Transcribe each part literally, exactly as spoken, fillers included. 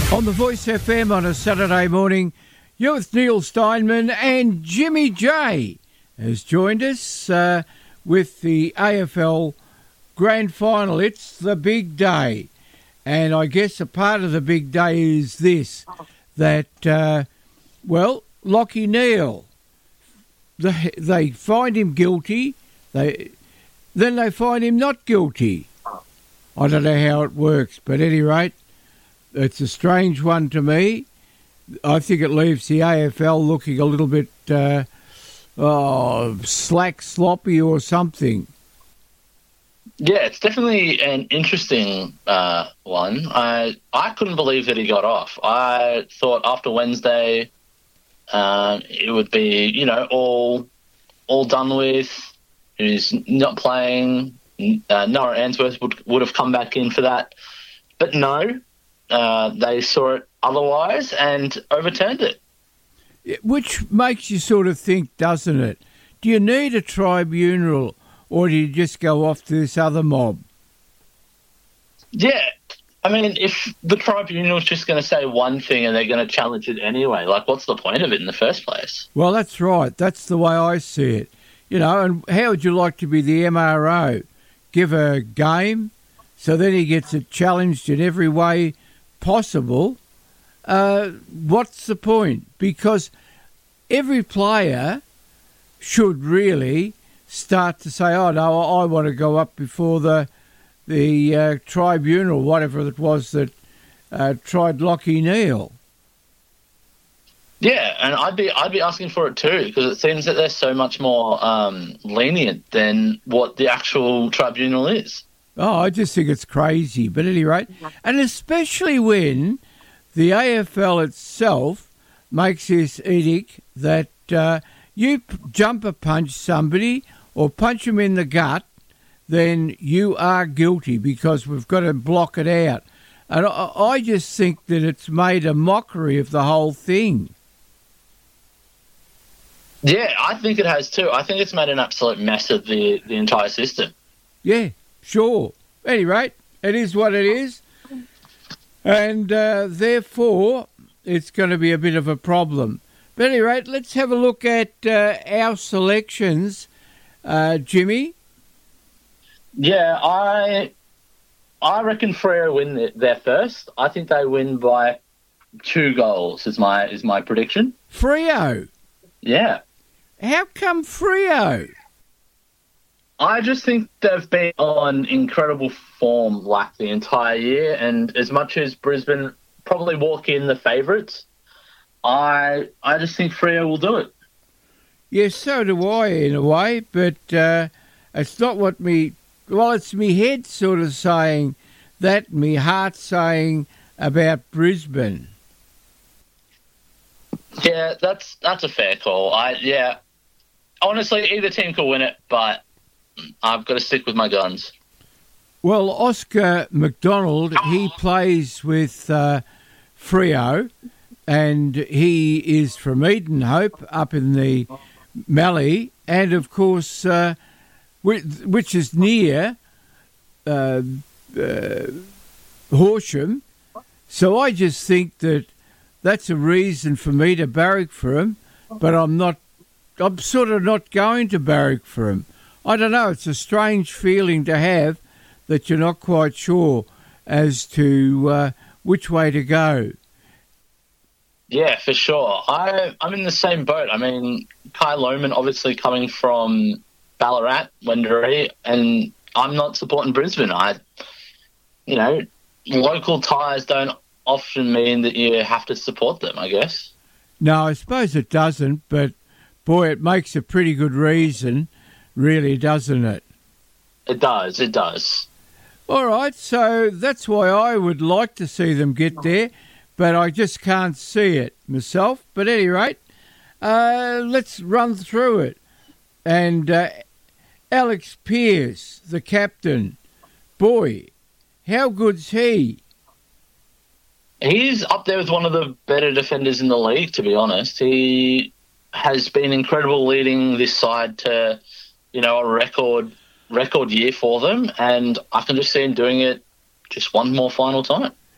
On the Voice F M on a Saturday morning, you're with Neil Steinman, and Jimmy J has joined us uh, with the A F L Grand Final. It's the big day, and I guess a part of the big day is this, that, uh, well, Lachie Neale, they, they find him guilty, they then they find him not guilty. I don't know how it works, but at any rate, it's a strange one to me. I think it leaves the A F L looking a little bit uh, oh, slack, sloppy or something. Yeah, it's definitely an interesting uh, one. I I couldn't believe that he got off. I thought after Wednesday uh, it would be, you know, all all done with. He's not playing. Uh, Noah Answorth would, would have come back in for that. But no. Uh, they saw it otherwise and overturned it. Which makes you sort of think, doesn't it? Do you need a tribunal, or do you just go off to this other mob? Yeah. I mean, if the tribunal's just going to say one thing and they're going to challenge it anyway, like, what's the point of it in the first place? Well, that's right. That's the way I see it. You know, and how would you like to be the M R O? Give a game, so then he gets it challenged in every way possible. Uh, what's the point? Because every player should really start to say, oh, no, I want to go up before the the uh, tribunal, whatever it was that uh, tried Lachie Neale. Yeah, and I'd be I'd be asking for it too, because it seems that they're so much more um, lenient than what the actual tribunal is. Oh, I just think it's crazy. But at any rate, and especially when the A F L itself makes this edict that uh, you p- jumper punch somebody or punch them in the gut, then you are guilty because we've got to block it out. And I, I just think that it's made a mockery of the whole thing. Yeah, I think it has too. I think it's made an absolute mess of the, the entire system. Yeah. Sure. At any rate, it is what it is. And uh, therefore, it's going to be a bit of a problem. But at any rate, let's have a look at uh, our selections, uh, Jimmy. Yeah, I I reckon Freo win there first. I think they win by two goals is my is my prediction. Freo? Yeah. How come Freo? I just think they've been on incredible form like the entire year, and as much as Brisbane probably walk in the favourites, I I just think Freo will do it. Yes, so do I in a way, but uh, it's not what me... Well, it's me head sort of saying that, me heart saying about Brisbane. Yeah, that's that's a fair call. I yeah, honestly, either team could win it, but I've got to stick with my guns. Well, Oscar McDonald, he plays with uh, Freo, and he is from Edenhope up in the Mallee, and of course, uh, which, which is near uh, uh, Horsham. So I just think that that's a reason for me to barrack for him, but I'm not. I'm sort of not going to barrack for him. I don't know. It's a strange feeling to have that you're not quite sure as to uh, which way to go. Yeah, for sure. I, I'm in the same boat. I mean, Kai Lohmann obviously coming from Ballarat, Wendouree, and I'm not supporting Brisbane. I, you know, local ties don't often mean that you have to support them, I guess. No, I suppose it doesn't, but boy, it makes a pretty good reason, really, doesn't it? It does, it does. All right, so that's why I would like to see them get there, but I just can't see it myself. But at any rate, uh, let's run through it. And uh, Alex Pearce, the captain, boy, how good's he? He's up there with one of the better defenders in the league, to be honest. He has been incredible leading this side to, you know, a record record year for them, and I can just see him doing it just one more final time.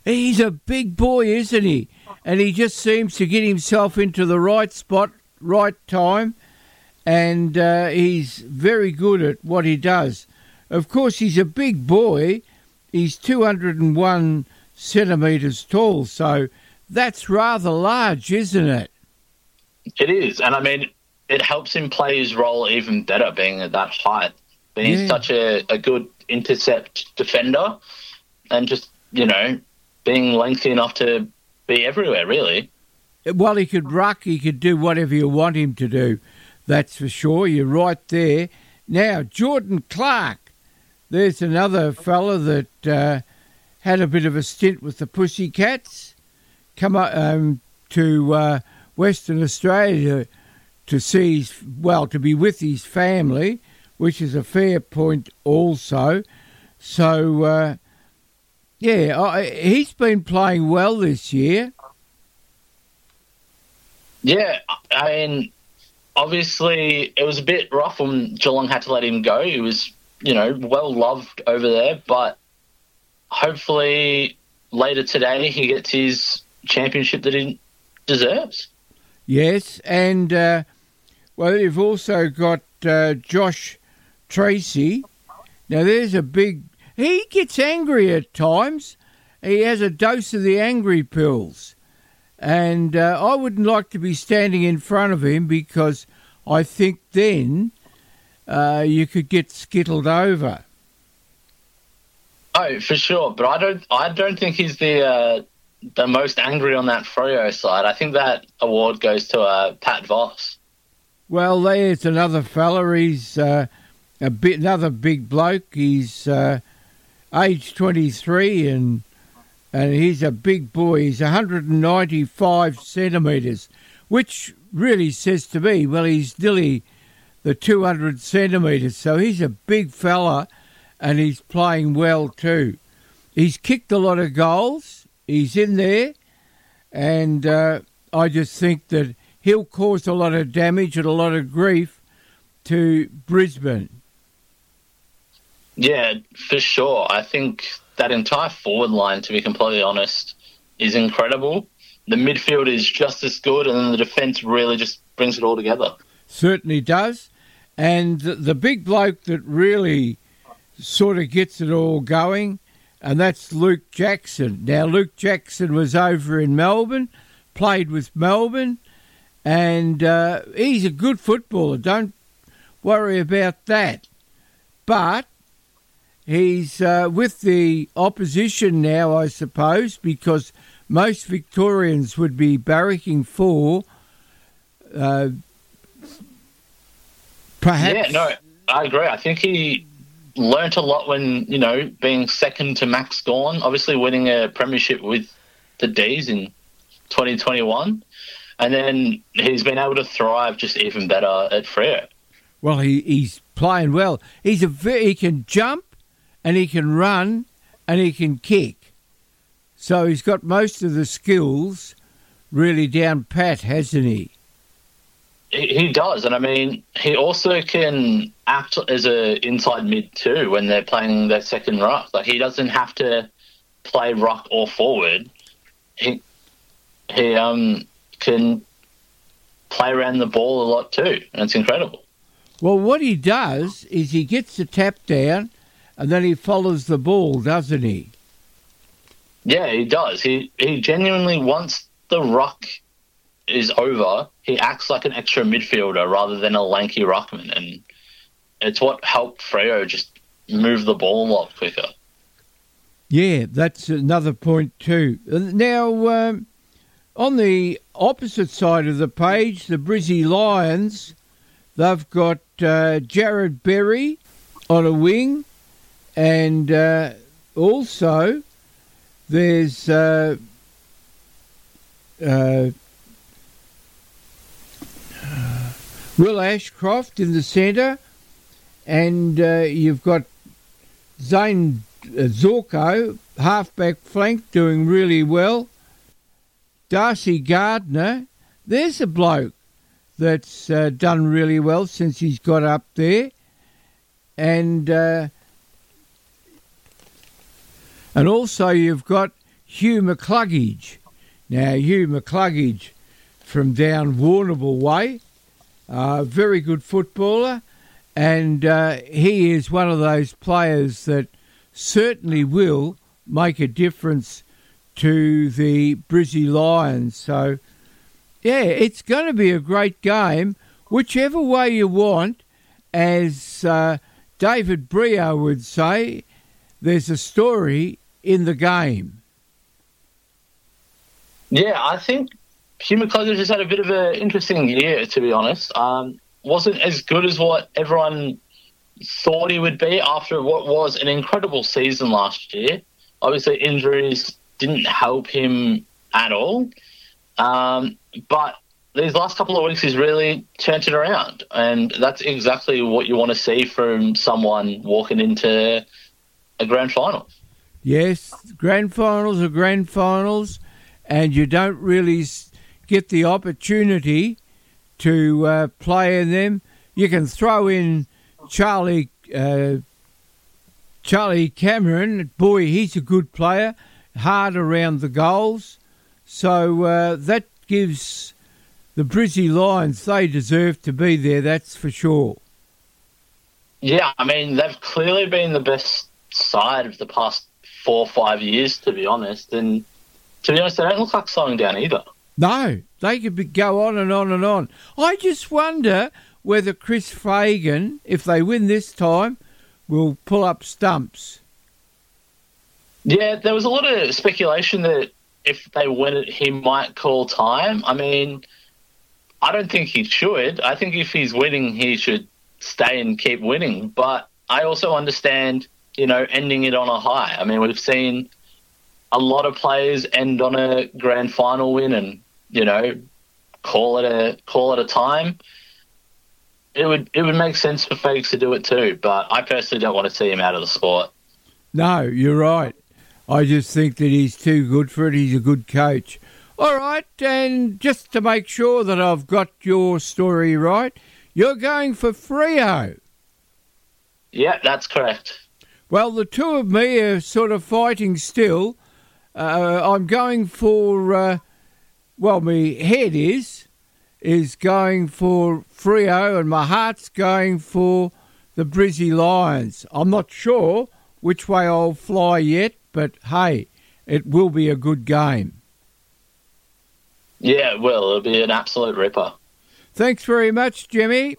He's a big boy, isn't he? And he just seems to get himself into the right spot, right time, and uh, he's very good at what he does. Of course, he's a big boy. He's two hundred one centimetres tall, so that's rather large, isn't it? It is, and I mean, it helps him play his role even better being at that height. But he's Yeah. such a, a good intercept defender and just, you know, being lengthy enough to be everywhere, really. Well, he could ruck, he could do whatever you want him to do. That's for sure. You're right there. Now, Jordan Clark. There's another fella that uh, had a bit of a stint with the Pussycats. Come up um, to uh, Western Australia to, to see, his, well, to be with his family, which is a fair point also. So, uh, yeah, I, he's been playing well this year. Yeah, I mean, obviously it was a bit rough when Geelong had to let him go. He was, you know, well loved over there, but hopefully later today he gets his championship that he deserves. Yes, and, uh, well, you've also got uh, Josh Tracy. Now, there's a big... He gets angry at times. He has a dose of the angry pills. And uh, I wouldn't like to be standing in front of him because I think then uh, you could get skittled over. Oh, for sure, but I don't. I don't think he's the uh, the most angry on that Freo side. I think that award goes to uh, Pat Voss. Well, there's another fella. He's uh, a bit another big bloke. He's uh, age twenty-three and and he's a big boy. He's one hundred ninety-five centimetres, which really says to me, well, he's nearly the two hundred centimetres. So he's a big fella, and he's playing well too. He's kicked a lot of goals. He's in there, and uh, I just think that he'll cause a lot of damage and a lot of grief to Brisbane. Yeah, for sure. I think that entire forward line, to be completely honest, is incredible. The midfield is just as good, and then the defence really just brings it all together. Certainly does. And the, the big bloke that really sort of gets it all going, and that's Luke Jackson. Now, Luke Jackson was over in Melbourne, played with Melbourne, and uh, he's a good footballer. Don't worry about that. But he's uh, with the opposition now, I suppose, because most Victorians would be barracking for uh, perhaps... Yeah, no, I agree. I think he learnt a lot when, you know, being second to Max Gawn, obviously winning a premiership with the D's in twenty twenty-one, and then he's been able to thrive just even better at Freo. Well, he, he's playing well. He's a very, he can jump, and he can run, and he can kick. So he's got most of the skills really down pat, hasn't he? He, he does, and I mean, he also can act as a inside mid too when they're playing their second ruck. Like, he doesn't have to play ruck or forward. He he um can play around the ball a lot too, and it's incredible. Well, what he does is he gets the tap down, and then he follows the ball, doesn't he? Yeah, he does. He he genuinely, once the ruck is over, he acts like an extra midfielder rather than a lanky ruckman, and it's what helped Freo just move the ball a lot quicker. Yeah, that's another point too. Now, um, on the opposite side of the page, the Brizzy Lions, they've got uh, Jared Berry on a wing, and uh, also there's uh, uh, Will Ashcroft in the centre, and uh, you've got Zane Zorko, halfback flank, doing really well. Darcy Gardner, there's a bloke that's uh, done really well since he's got up there. And uh, and also you've got Hugh McCluggage. Now, Hugh McCluggage from down Warrnambool way, uh, very good footballer, and uh, he is one of those players that certainly will make a difference to the Brizzy Lions. So, yeah, it's going to be a great game, whichever way you want. As uh, David Brio would say, there's a story in the game. Yeah, I think Hugh McCluggage has had a bit of an interesting year, to be honest. Um, wasn't as good as what everyone thought he would be after what was an incredible season last year. Obviously, injuries didn't help him at all. Um, but these last couple of weeks, he's really turned it around. And that's exactly what you want to see from someone walking into a grand final. Yes, grand finals are grand finals, and you don't really get the opportunity to uh, play in them. You can throw in Charlie uh, Charlie Cameron. Boy, he's a good player, hard around the goals. So uh, that gives the Brizzy Lions, they deserve to be there, that's for sure. Yeah, I mean, they've clearly been the best side of the past four or five years, to be honest. And to be honest, they don't look like slowing down either. No, they could be, go on and on and on. I just wonder whether Chris Fagan, if they win this time, will pull up stumps. Yeah, there was a lot of speculation that if they win it, he might call time. I mean, I don't think he should. I think if he's winning, he should stay and keep winning. But I also understand, you know, ending it on a high. I mean, we've seen a lot of players end on a grand final win and, you know, call it a call it a time. It would it would make sense for Fags to do it too, but I personally don't want to see him out of the sport. No, you're right. I just think that he's too good for it. He's a good coach. All right, and just to make sure that I've got your story right, you're going for Freo. Yeah, that's correct. Well, the two of me are sort of fighting still. Uh, I'm going for, uh, well, my head is, is going for Freo and my heart's going for the Brizzy Lions. I'm not sure which way I'll fly yet, but hey, it will be a good game. Yeah, it will. It'll be an absolute ripper. Thanks very much, Jimmy.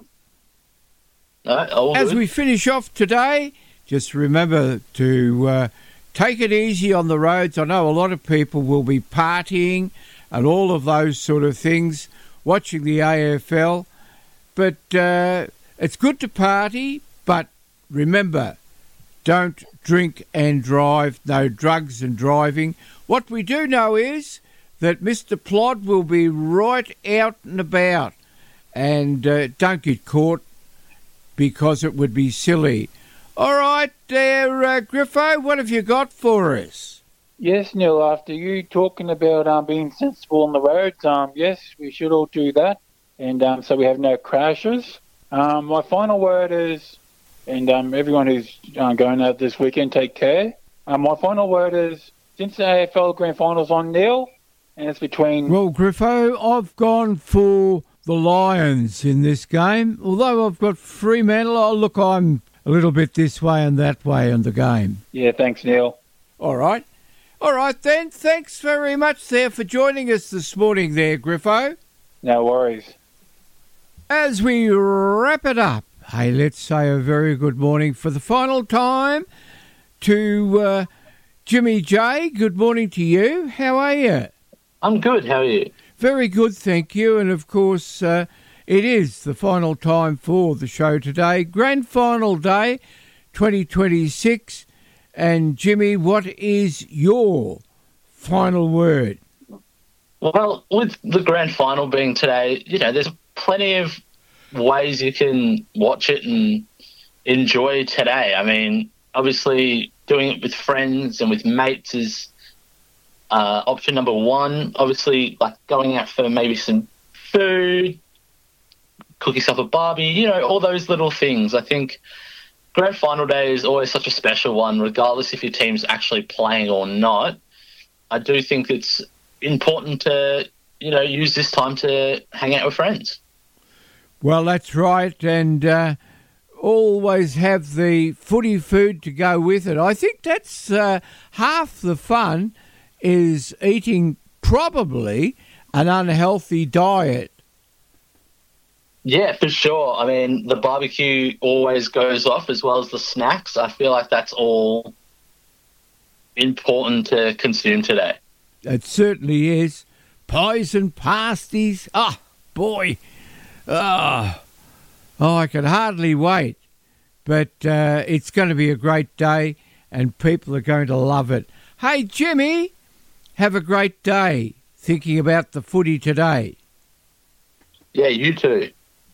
No, all As good. we finish off today, just remember to uh, take it easy on the roads. I know a lot of people will be partying and all of those sort of things, watching the A F L. But uh, it's good to party, but remember, don't drink and drive, no drugs and driving. What we do know is that Mister Plod will be right out and about, and uh, don't get caught because it would be silly. All right, there, uh, Griffo, what have you got for us? Yes, Neil, after you talking about um, being sensible on the roads, um, yes, we should all do that, and um, so we have no crashes. Um, my final word is, and um, everyone who's uh, going out this weekend, take care. Um, my final word is, since the A F L Grand Final's on, Neil, and it's between... Well, Griffo, I've gone for the Lions in this game. Although I've got Fremantle, oh, look, I'm a little bit this way and that way in the game. Yeah, thanks, Neil. All right. All right, then. Thanks very much there for joining us this morning there, Griffo. No worries. As we wrap it up, hey, let's say a very good morning for the final time to uh, Jimmy J. Good morning to you. How are you? I'm good. How are you? Very good, thank you. And, of course, uh, it is the final time for the show today. Grand Final Day twenty twenty-six. And, Jimmy, what is your final word? Well, with the grand final being today, you know, there's plenty of ways you can watch it and enjoy today. I mean, obviously doing it with friends and with mates is uh, option number one. Obviously, like going out for maybe some food, cook yourself a barbie, you know, all those little things. I think grand final day is always such a special one, regardless if your team's actually playing or not. I do think it's important to, you know, use this time to hang out with friends. Well, that's right, and uh, always have the footy food to go with it. I think that's uh, half the fun, is eating probably an unhealthy diet. Yeah, for sure. I mean, the barbecue always goes off, as well as the snacks. I feel like that's all important to consume today. It certainly is. Pies and pasties. Ah, oh, boy. Oh, oh, I can hardly wait. But uh, it's going to be a great day and people are going to love it. Hey, Jimmy, have a great day thinking about the footy today. Yeah, you too.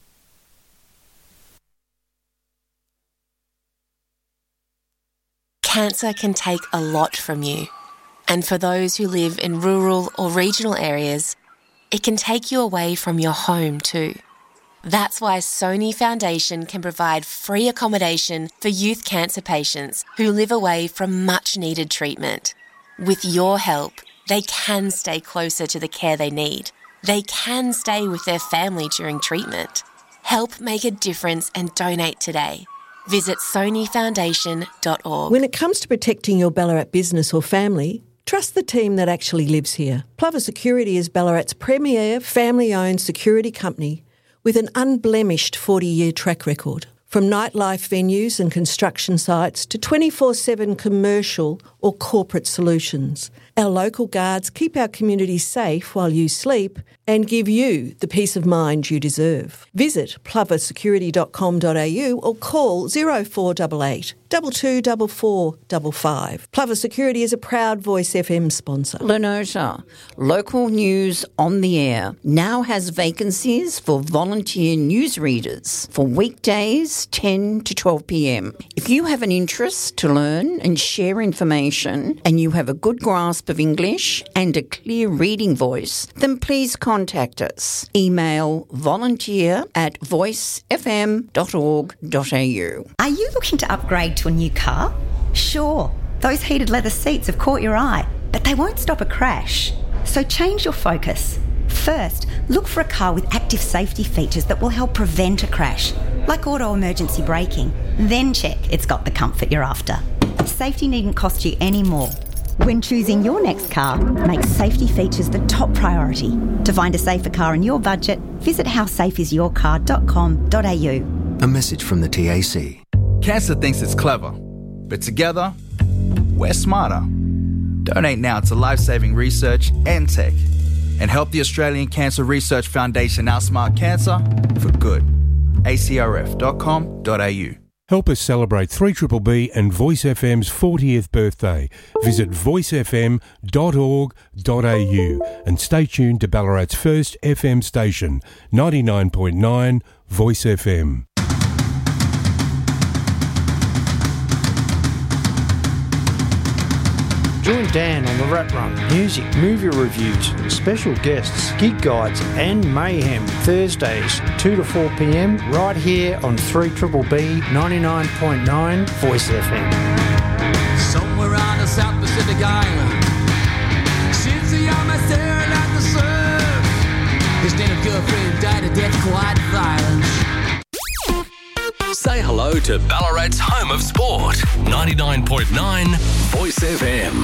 Cancer can take a lot from you. And for those who live in rural or regional areas, it can take you away from your home too. That's why Sony Foundation can provide free accommodation for youth cancer patients who live away from much-needed treatment. With your help, they can stay closer to the care they need. They can stay with their family during treatment. Help make a difference and donate today. Visit sony foundation dot org. When it comes to protecting your Ballarat business or family, trust the team that actually lives here. Plover Security is Ballarat's premier family-owned security company with an unblemished forty-year track record. From nightlife venues and construction sites to twenty-four seven commercial or corporate solutions, our local guards keep our community safe while you sleep and give you the peace of mind you deserve. Visit plover security dot com dot a u or call zero four eight eight, two two four four five five. Plover Security is a proud Voice F M sponsor. Lenota, local news on the air, now has vacancies for volunteer newsreaders for weekdays ten to twelve p m. If you have an interest to learn and share information and you have a good grasp of English and a clear reading voice, then please contact us. Email volunteer at voice f m dot org dot a u. Are you looking to upgrade to a new car? Sure, those heated leather seats have caught your eye, but they won't stop a crash. So change your focus. First, look for a car with active safety features that will help prevent a crash, like auto emergency braking. Then check it's got the comfort you're after. Safety needn't cost you any more. When choosing your next car, make safety features the top priority. To find a safer car in your budget, visit how safe is your car dot com dot a u. A message from the T A C. Cancer thinks it's clever, but together, we're smarter. Donate now to life-saving research and tech and help the Australian Cancer Research Foundation outsmart cancer for good. a c r f dot com dot a u. Help us celebrate three B B B and Voice F M's fortieth birthday. Visit voice f m dot org dot a u and stay tuned to Ballarat's first F M station, ninety-nine point nine Voice F M. Join Dan on the Rat Run. Music, movie reviews, special guests, gig guides and mayhem. Thursdays, two to four p m right here on three B B B ninety-nine point nine Voice F M. Somewhere on the South Pacific Island, sits a young man staring at the surf. His native girlfriend died of death, quite violent. Say hello to Ballarat's home of sport. ninety-nine point nine Voice F M.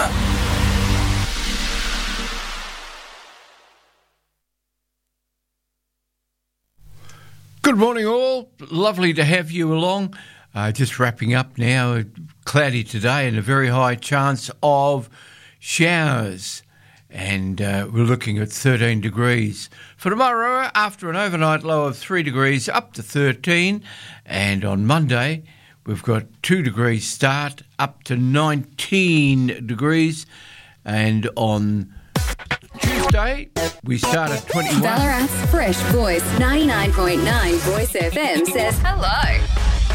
Good morning all. Lovely to have you along. Uh, just wrapping up now. Cloudy today and a very high chance of showers. And uh, we're looking at thirteen degrees. For tomorrow, after an overnight low of three degrees, up to thirteen. And on Monday, we've got two degrees start, up to nineteen degrees. And on Tuesday, we start at twenty-one. Ballarat's fresh voice, ninety-nine point nine Voice F M says hello.